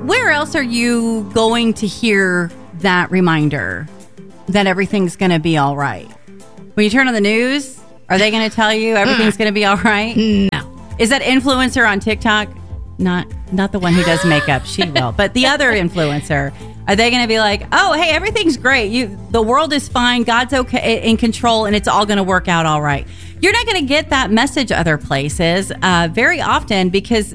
where else are you going to hear that reminder that everything's going to be all right? When you turn on the news, are they going to tell you everything's going to be all right? No. Is that influencer on TikTok? Not the one who does makeup. She will. But the other influencer, are they going to be like, oh, hey, everything's great. The world is fine. God's okay in control, and it's all going to work out all right. You're not going to get that message other places very often because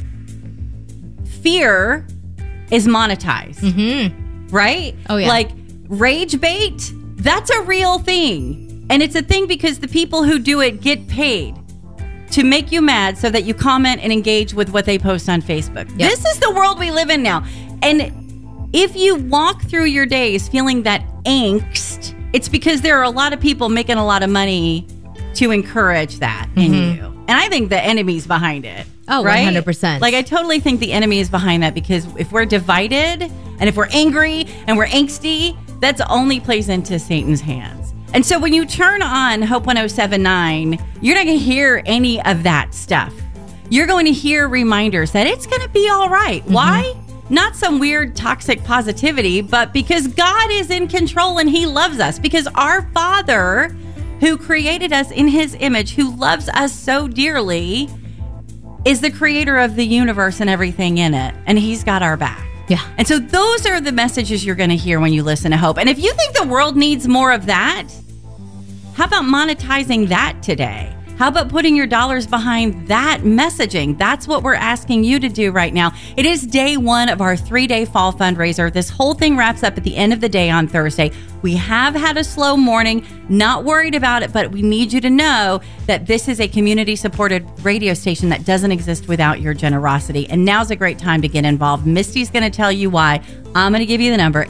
fear is monetized. Mm-hmm. Right? Oh, yeah. Like rage bait, that's a real thing. And it's a thing because the people who do it get paid to make you mad so that you comment and engage with what they post on Facebook. Yep. This is the world we live in now. And if you walk through your days feeling that angst, it's because there are a lot of people making a lot of money to encourage that in you. And I think the enemy's behind it. Oh, right? 100%. Like, I totally think the enemy is behind that because if we're divided and if we're angry and we're angsty, that's only plays into Satan's hands. And so when you turn on Hope 107.9, you're not going to hear any of that stuff. You're going to hear reminders that it's going to be all right. Mm-hmm. Why? Not some weird toxic positivity, but because God is in control and he loves us. Because our Father, who created us in his image, who loves us so dearly, is the creator of the universe and everything in it. And he's got our back. Yeah. And so those are the messages you're going to hear when you listen to Hope. And if you think the world needs more of that, how about monetizing that today? How about putting your dollars behind that messaging? That's what we're asking you to do right now. It is day one of our 3-day fall fundraiser. This whole thing wraps up at the end of the day on Thursday. We have had a slow morning, not worried about it, but we need you to know that this is a community-supported radio station that doesn't exist without your generosity. And now's a great time to get involved. Misty's going to tell you why. I'm going to give you the number,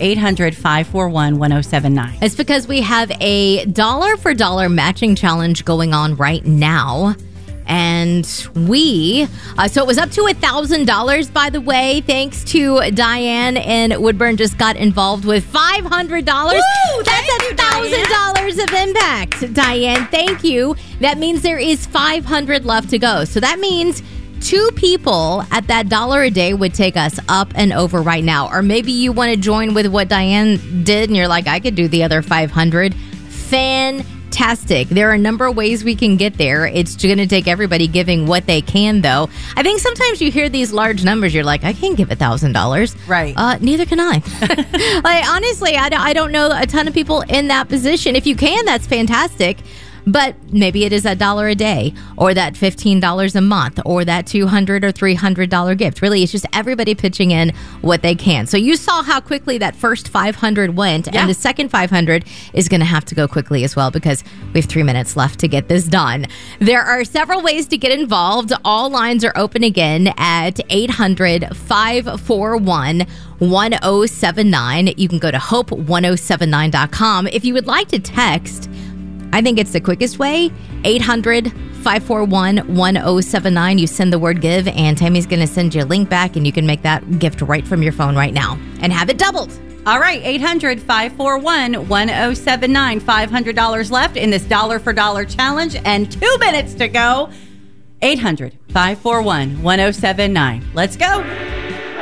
800-541-1079. It's because we have a dollar-for-dollar matching challenge going on right now. And so it was up to $1,000, by the way, thanks to Diane in Woodburn just got involved with $500. Woo, that's $1,000 of impact, Diane. Thank you. That means there is $500 left to go. So that means 2 people at that $1 a day would take us up and over right now. Or maybe you want to join with what Diane did and you're like, I could do the other $500. Fantastic. There are a number of ways we can get there. It's going to take everybody giving what they can, though. I think sometimes you hear these large numbers, you're like, I can't give $1,000. Right. Neither can I. Like, honestly, I don't know a ton of people in that position. If you can, that's fantastic. But maybe it is $1 a day or that $15 a month or that $200 or $300 gift. Really, it's just everybody pitching in what they can. So you saw how quickly that first $500 went, and the second $500 is going to have to go quickly as well because we have 3 minutes left to get this done. There are several ways to get involved. All lines are open again at 800-541-1079. You can go to hope1079.com. If you would like to text, I think it's the quickest way. 800-541-1079. You send the word give, and Tammy's going to send you a link back, and you can make that gift right from your phone right now and have it doubled. All right, 800-541-1079. $500 left in this dollar-for-dollar challenge, and 2 minutes to go. 800-541-1079. Let's go.